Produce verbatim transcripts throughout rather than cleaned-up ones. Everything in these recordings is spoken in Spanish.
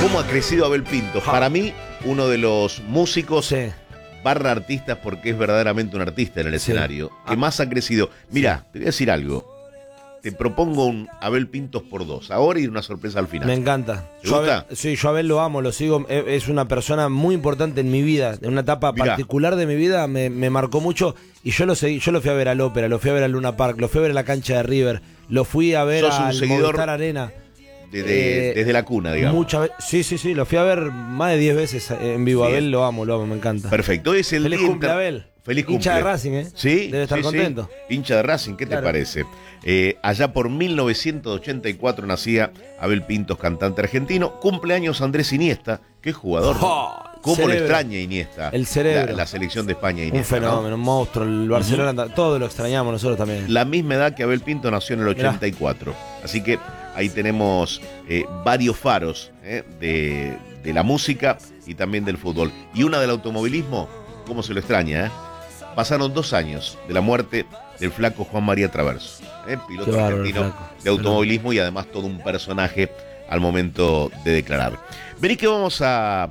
¿Cómo ha crecido Abel Pintos? Para mí, uno de los músicos Sí. barra artistas, porque es verdaderamente un artista en el Sí. escenario, que Ah. más ha crecido. Mirá, te voy a decir algo. Te propongo un Abel Pintos por dos, ahora y una sorpresa al final. Me encanta. ¿Te Yo a gusta? Abel- sí, yo a Abel lo amo, lo sigo. e- Es una persona muy importante en mi vida. En una etapa Mirá. particular de mi vida me, me marcó mucho. Y yo lo seguí, yo lo fui a ver al Ópera, lo fui a ver al Luna Park, lo fui a ver a la cancha de River, lo fui a ver Sos un al seguidor Movistar Arena. Desde, Eh, desde la cuna, digamos. Muchas veces. Sí, sí, sí, lo fui a ver más de diez veces en vivo. Bien. Abel lo amo, lo amo, me encanta. Perfecto. Hoy es el Feliz día cumple, inter- Abel. Feliz cumple. Hincha de Racing, ¿eh? Sí. Debe estar sí, contento. sí. Hincha de Racing, ¿qué Claro. te parece? Eh, allá por mil novecientos ochenta y cuatro nacía Abel Pintos, cantante argentino. Cumpleaños Andrés Iniesta, que es jugador. Oh, ¿Cómo lo cerebro. extraña Iniesta? El cerebro. La, la selección de España, Un Iniesta. fenómeno, ¿no? un monstruo. El Barcelona, todo lo extrañamos nosotros también. La misma edad que Abel Pinto, nació en el ochenta y cuatro. Así que ahí tenemos eh, varios faros eh, de, de la música y también del fútbol. Y una del automovilismo, ¿cómo se lo extraña? Eh? Pasaron dos años de la muerte del flaco Juan María Traverso, eh, piloto Qué bárbaro, argentino flaco. de automovilismo y además todo un personaje al momento de declarar. Vení que vamos a,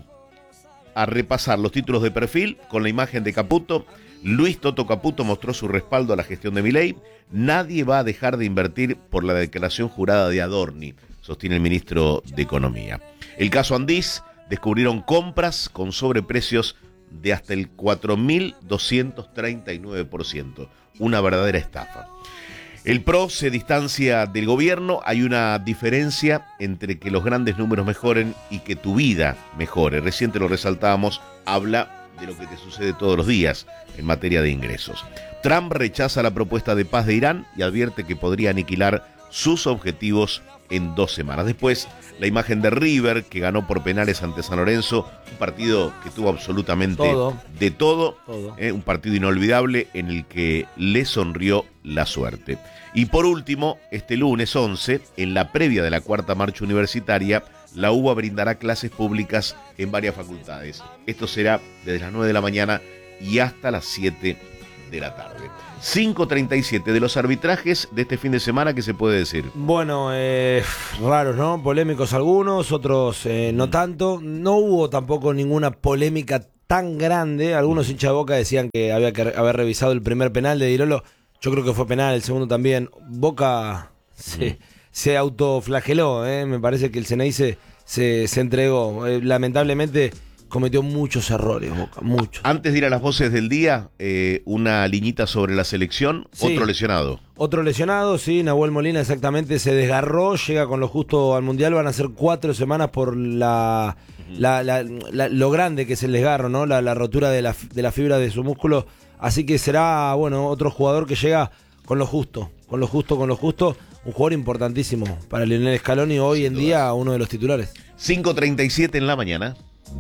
a repasar los títulos de perfil con la imagen de Caputo. Luis Toto Caputo mostró su respaldo a la gestión de Milei. Nadie va a dejar de invertir por la declaración jurada de Adorni, sostiene el ministro de Economía. El caso Andís, descubrieron compras con sobreprecios de hasta el cuatro mil doscientos treinta y nueve por ciento. Una verdadera estafa. El P R O se distancia del gobierno. Hay una diferencia entre que los grandes números mejoren y que tu vida mejore. Recién te lo resaltábamos, habla de lo que te sucede todos los días en materia de ingresos. Trump rechaza la propuesta de paz de Irán y advierte que podría aniquilar sus objetivos en dos semanas. Después, la imagen de River, que ganó por penales ante San Lorenzo, un partido que tuvo absolutamente Todo. de todo, Todo. eh, un partido inolvidable en el que le sonrió la suerte. Y por último, este lunes once, en la previa de la cuarta marcha universitaria, la U B A brindará clases públicas en varias facultades. Esto será desde las nueve de la mañana y hasta las siete de la tarde. cinco treinta y siete de los arbitrajes de este fin de semana, ¿qué se puede decir? Bueno, eh, raros, ¿no? Polémicos algunos, otros eh, no tanto. No hubo tampoco ninguna polémica tan grande. Algunos hinchas de Boca decían que había que haber revisado el primer penal de Di Lolo. Yo creo que fue penal, el segundo también. Boca se, se autoflageló, ¿eh? Me parece que el C N I se, se, se entregó. Eh, lamentablemente cometió muchos errores, Boca, muchos. Antes de ir a las voces del día, eh, una liñita sobre la selección, Sí. otro lesionado. Otro lesionado, sí, Nahuel Molina exactamente se desgarró, llega con lo justo al Mundial, van a ser cuatro semanas por la, la, la- la- lo grande que es el desgarro, ¿no? La, la rotura de la, de la fibra de su músculo, así que será, bueno, otro jugador que llega con lo justo, con lo justo, con lo justo, un jugador importantísimo para Lionel Scaloni, hoy en día uno de los titulares. cinco treinta y siete en la mañana.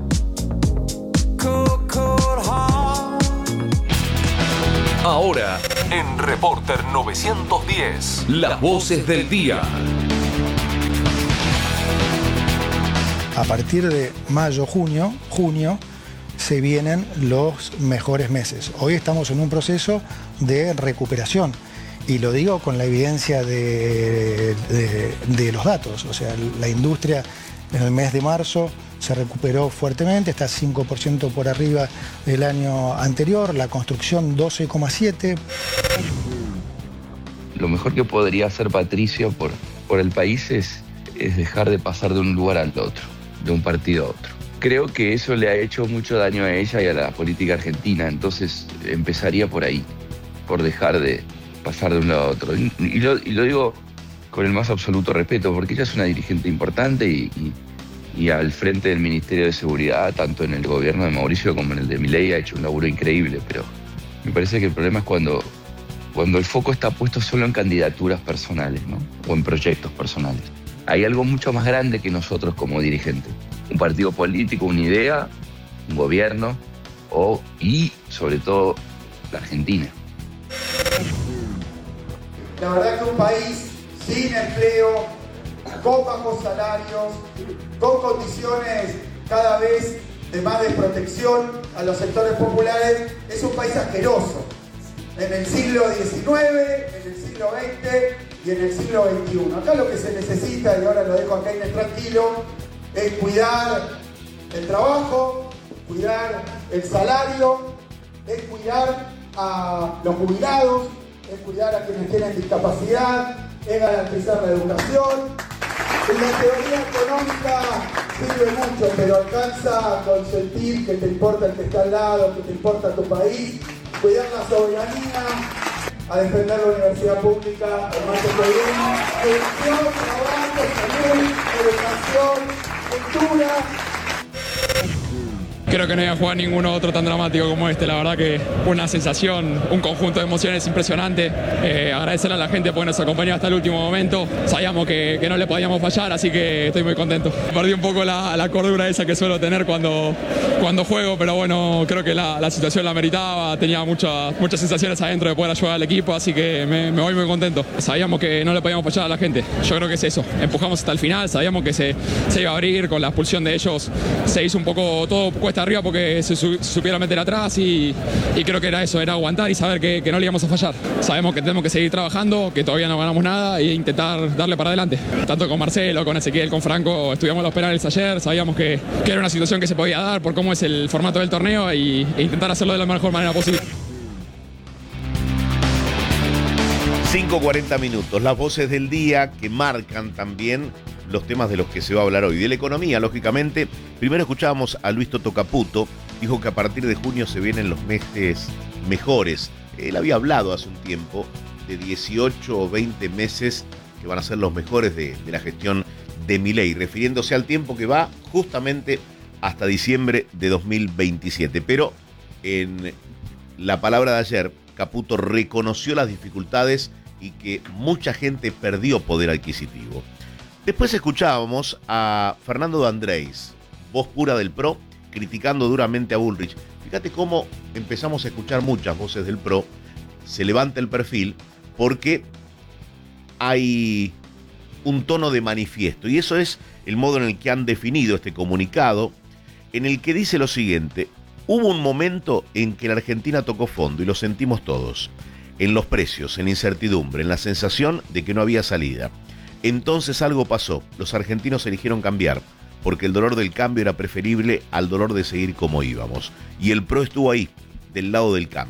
Ahora, en Reporter novecientos diez, las voces del día. A partir de mayo, junio, junio, se vienen los mejores meses. Hoy estamos en un proceso de recuperación y lo digo con la evidencia de, de- de los datos. O sea, la industria en el mes de marzo se recuperó fuertemente, está cinco por ciento por arriba del año anterior, la construcción doce coma siete por ciento. Lo mejor que podría hacer Patricio por, por el país es, es dejar de pasar de un lugar al otro, de un partido a otro. Creo que eso le ha hecho mucho daño a ella y a la política argentina, entonces empezaría por ahí, por dejar de pasar de un lado a otro. Y, y lo, y lo digo con el más absoluto respeto, porque ella es una dirigente importante y, y, y al frente del Ministerio de Seguridad, tanto en el gobierno de Mauricio como en el de Milei, ha hecho un laburo increíble, pero me parece que el problema es cuando, cuando el foco está puesto solo en candidaturas personales, ¿no? O en proyectos personales. Hay algo mucho más grande que nosotros como dirigentes. Un partido político, una idea, un gobierno o, y sobre todo la Argentina. La verdad que un país sin empleo, con bajos salarios, con condiciones cada vez de más desprotección a los sectores populares, es un país asqueroso. En el siglo diecinueve, en el siglo veinte y en el siglo veintiuno. Acá lo que se necesita, y ahora lo dejo a Keynes tranquilo, es cuidar el trabajo, cuidar el salario, es cuidar a los jubilados, es cuidar a quienes tienen discapacidad, es garantizar la educación. Y la teoría económica sirve mucho, pero alcanza a consentir que te importa el que está al lado, que te importa tu país, cuidar la soberanía, a defender la universidad pública, el más que viene, educación, trabajo, salud, educación, cultura. Creo que no iba a jugar ninguno otro tan dramático como este. La verdad que una sensación, un conjunto de emociones impresionante. Eh, agradecerle a la gente porque nos acompañó hasta el último momento. Sabíamos que, que no le podíamos fallar, así que estoy muy contento. Perdí un poco la, la cordura esa que suelo tener cuando, cuando juego, pero bueno, creo que la, la situación la meritaba. Tenía muchas, muchas sensaciones adentro de poder ayudar al equipo, así que me, me voy muy contento. Sabíamos que no le podíamos fallar a la gente. Yo creo que es eso. Empujamos hasta el final, sabíamos que se, se iba a abrir con la expulsión de ellos. Se hizo un poco todo cuesta arriba porque se, su, se supiera meter atrás y, y creo que era eso, era aguantar y saber que, que no le íbamos a fallar. Sabemos que tenemos que seguir trabajando, que todavía no ganamos nada e intentar darle para adelante. Tanto con Marcelo, con Ezequiel, con Franco, estudiamos los penales ayer, sabíamos que, que era una situación que se podía dar por cómo es el formato del torneo y, e intentar hacerlo de la mejor manera posible. cinco cuarenta minutos, las voces del día que marcan también los temas de los que se va a hablar hoy. De la economía, lógicamente. Primero escuchábamos a Luis Toto Caputo, dijo que a partir de junio se vienen los meses mejores. Él había hablado hace un tiempo de dieciocho o veinte meses que van a ser los mejores de, de la gestión de Milei, refiriéndose al tiempo que va justamente hasta diciembre de dos mil veintisiete. Pero en la palabra de ayer, Caputo reconoció las dificultades y que mucha gente perdió poder adquisitivo. Después escuchábamos a Fernando de Andrés, voz pura del P R O, criticando duramente a Bullrich. Fíjate cómo empezamos a escuchar muchas voces del P R O, se levanta el perfil porque hay un tono de manifiesto, y eso es el modo en el que han definido este comunicado, en el que dice lo siguiente: hubo un momento en que la Argentina tocó fondo, y lo sentimos todos, en los precios, en la incertidumbre, en la sensación de que no había salida. Entonces algo pasó, los argentinos eligieron cambiar, porque el dolor del cambio era preferible al dolor de seguir como íbamos. Y el P R O estuvo ahí, del lado del cambio.